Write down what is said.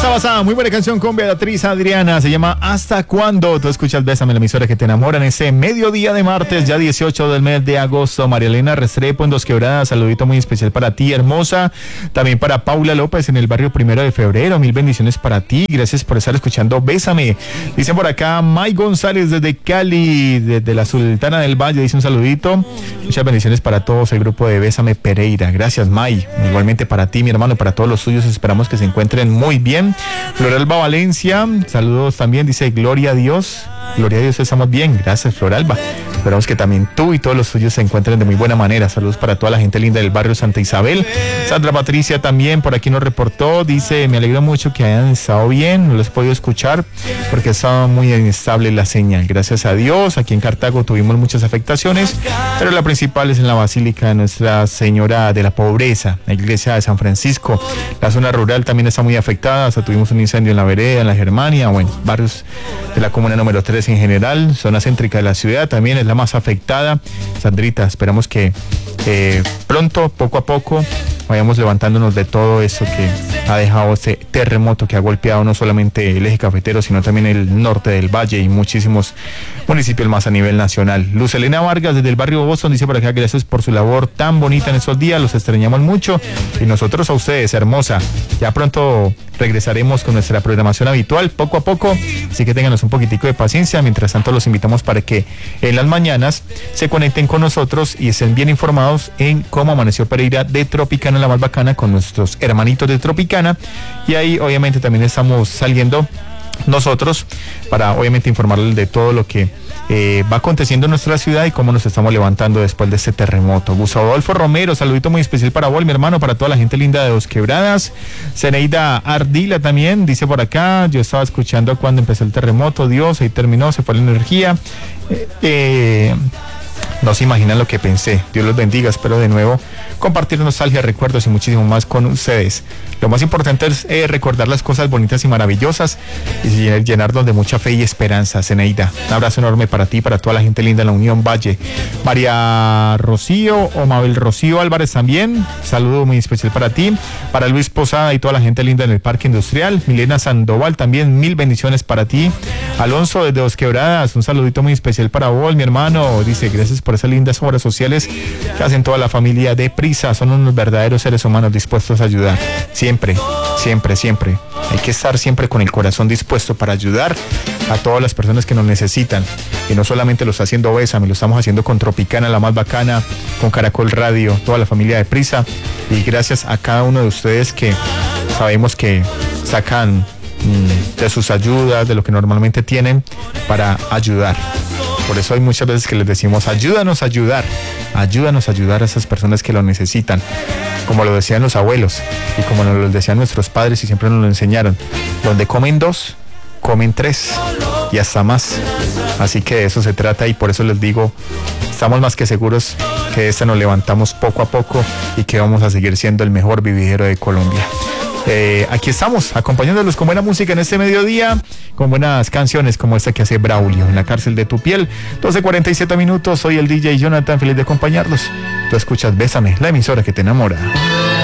Basada, muy buena canción con Beatriz Adriana, se llama ¿Hasta cuándo? Tú escuchas Bésame, la emisora que te enamora en ese mediodía de martes, ya 18 del mes de agosto. María Elena Restrepo en Dos Quebradas, saludito muy especial para ti, hermosa. También para Paula López en el barrio 1 de febrero, mil bendiciones para ti, gracias por estar escuchando Bésame. Dicen por acá, May González desde Cali, desde la Sultana del Valle, dice un saludito. Muchas bendiciones para todos, el grupo de Bésame Pereira. Gracias, May. Igualmente para ti, mi hermano, para todos los suyos, esperamos que se encuentren muy bien. Floralba Valencia, saludos también, dice gloria a Dios. Gloria a Dios, estamos bien, gracias Floralba. Esperamos que también tú y todos los tuyos se encuentren de muy buena manera. Saludos para toda la gente linda del barrio Santa Isabel. Sandra Patricia también por aquí nos reportó, dice, me alegro mucho que hayan estado bien, no los he podido escuchar porque estaba muy inestable la señal. Gracias a Dios, aquí en Cartago tuvimos muchas afectaciones, pero la principal es en la Basílica de Nuestra Señora de la Pobreza, la iglesia de San Francisco. La zona rural también está muy afectada, hasta tuvimos un incendio en la vereda, en la Germania, bueno, barrios de la comuna número 3 en general, zona céntrica de la ciudad también es la más afectada. Sandrita, esperamos que pronto, poco a poco, vayamos levantándonos de todo eso que ha dejado este terremoto que ha golpeado no solamente el eje cafetero, sino también el norte del valle y muchísimos municipios más a nivel nacional. Luz Elena Vargas desde el barrio Boston dice por acá, gracias por su labor tan bonita en estos días, los extrañamos mucho y nosotros a ustedes, hermosa. Ya pronto regresaremos con nuestra programación habitual, poco a poco, así que ténganos un poquitico de paciencia. Mientras tanto los invitamos para que en las mañanas se conecten con nosotros y estén bien informados en cómo amaneció Pereira de Tropicana, la más bacana, con nuestros hermanitos de Tropicana, y ahí obviamente también estamos saliendo nosotros para obviamente informarles de todo lo que va aconteciendo en nuestra ciudad y cómo nos estamos levantando después de este terremoto. Gustavo Adolfo Romero, saludito muy especial para vos, mi hermano, para toda la gente linda de Dos Quebradas. Zeneida Ardila también dice por acá, yo estaba escuchando cuando empezó el terremoto, Dios, ahí terminó, se fue la energía. No se imaginan lo que pensé. Dios los bendiga. Espero de nuevo compartir nostalgia, recuerdos y muchísimo más con ustedes. Lo más importante es recordar las cosas bonitas y maravillosas y llenarnos de mucha fe y esperanza. Zeneida, un abrazo enorme para ti, para toda la gente linda en la Unión Valle. María Rocío o Mabel Rocío Álvarez también, saludo muy especial para ti. Para Luis Posada y toda la gente linda en el Parque Industrial. Milena Sandoval también, mil bendiciones para ti. Alonso desde Dos Quebradas, un saludito muy especial para vos, mi hermano. Dice, gracias por esas lindas obras sociales que hacen toda la familia de Prisa. Son unos verdaderos seres humanos dispuestos a ayudar. Siempre, siempre, siempre. Hay que estar siempre con el corazón dispuesto para ayudar a todas las personas que nos necesitan. Y no solamente lo está haciendo Bésame, lo estamos haciendo con Tropicana, la más bacana, con Caracol Radio, toda la familia de Prisa. Y gracias a cada uno de ustedes que sabemos que sacan de sus ayudas, de lo que normalmente tienen, para ayudar. Por eso hay muchas veces que les decimos, ayúdanos a ayudar a esas personas que lo necesitan, como lo decían los abuelos y como nos lo decían nuestros padres y siempre nos lo enseñaron, donde comen 2, comen 3 y hasta más. Así que de eso se trata y por eso les digo, estamos más que seguros que de esta nos levantamos poco a poco y que vamos a seguir siendo el mejor vividero de Colombia. Aquí estamos, acompañándolos con buena música en este mediodía, con buenas canciones como esta que hace Braulio, En la cárcel de tu piel. 12:47 minutos, soy el DJ Jonathan, feliz de acompañarlos. Tú escuchas Bésame, la emisora que te enamora.